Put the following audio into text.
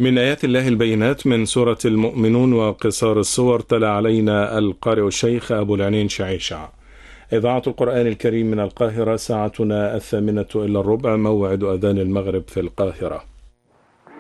من آيات الله البينات من سورة المؤمنون وقصار الصور تلا علينا القارئ الشيخ أبو العنين شعيشع. إذاعة القرآن الكريم من القاهرة، ساعتنا 8:08 موعد أذان المغرب في القاهرة.